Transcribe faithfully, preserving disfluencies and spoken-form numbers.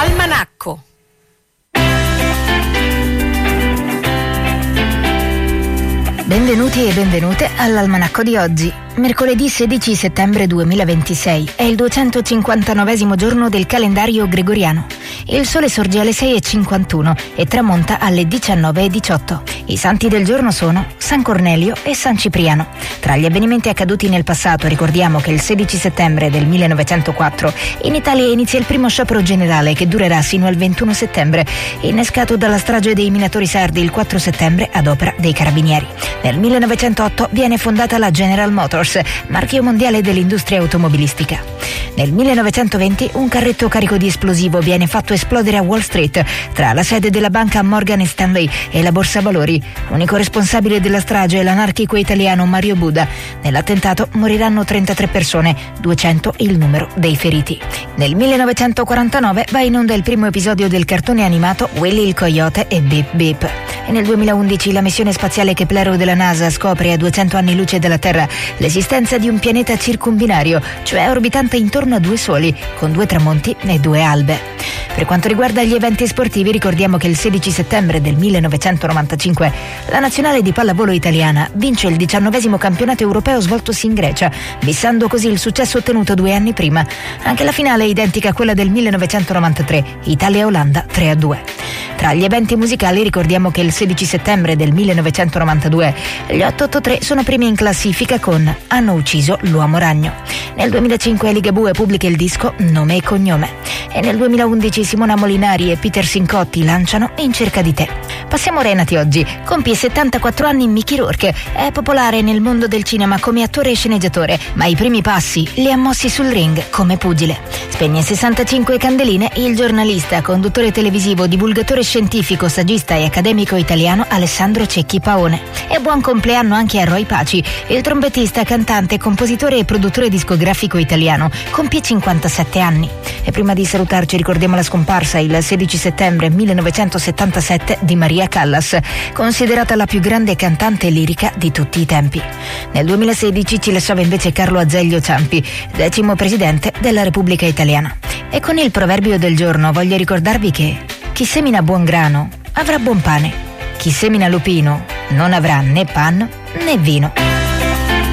Almanacco. Benvenuti e benvenute all'Almanacco di oggi. Mercoledì sedici settembre duemilaventisei è il duecentocinquantanovesimo giorno del calendario gregoriano. Il sole sorge alle sei e cinquantuno e tramonta alle diciannove e diciotto. I santi del giorno sono San Cornelio e San Cipriano. Tra gli avvenimenti accaduti nel passato ricordiamo che il sedici settembre del millenovecentoquattro in Italia inizia il primo sciopero generale che durerà sino al ventuno settembre, innescato dalla strage dei minatori sardi il quattro settembre ad opera dei carabinieri. Nel millenovecentotto viene fondata la General Motors, marchio mondiale dell'industria automobilistica. Nel millenovecentoventi un carretto carico di esplosivo viene fatto esplodere a Wall Street, tra la sede della banca Morgan Stanley e la Borsa Valori. Unico responsabile della strage è l'anarchico italiano Mario Buda. Nell'attentato moriranno trentatré persone, duecento il numero dei feriti. Nel millenovecentoquarantanove va in onda il primo episodio del cartone animato Willy il Coyote e Beep Beep. E nel duemilaundici la missione spaziale Keplero della NASA scopre a duecento anni luce dalla Terra l'esistenza di un pianeta circumbinario, cioè orbitante intorno a due soli, con due tramonti e due albe. Per quanto riguarda gli eventi sportivi, ricordiamo che il sedici settembre del millenovecentonovantacinque la nazionale di pallavolo italiana vince il diciannovesimo campionato europeo svoltosi in Grecia, bissando così il successo ottenuto due anni prima. Anche la finale è identica a quella del millenovecentonovantatré, Italia-Olanda tre a due. Tra gli eventi musicali ricordiamo che il sedici settembre del millenovecentonovantadue gli otto otto tre sono primi in classifica con Hanno ucciso l'uomo ragno. Nel duemilacinque Ligabue pubblica il disco Nome e cognome. E nel duemilaundici Simona Molinari e Peter Sincotti lanciano In cerca di te. Passiamo Renati oggi. Compie settantaquattro anni Mickey Rourke. È popolare nel mondo del cinema come attore e sceneggiatore, ma i primi passi li ha mossi sul ring come pugile. Spegne sessantacinque candeline il giornalista, conduttore televisivo, divulgatore scientifico, saggista e accademico italiano Alessandro Cecchi Paone. E buon compleanno anche a Roy Paci, il trombettista, cantante, compositore e produttore discografico italiano. Compie cinquantasette anni. E prima di salutarci ricordiamo la scomparsa il sedici settembre millenovecentosettantasette di Maria Callas, considerata la più grande cantante lirica di tutti i tempi. Nel duemilasedici ci lasciava invece Carlo Azeglio Ciampi, decimo presidente della Repubblica Italiana. E con il proverbio del giorno voglio ricordarvi che chi semina buon grano avrà buon pane, chi semina lupino non avrà né pan né vino.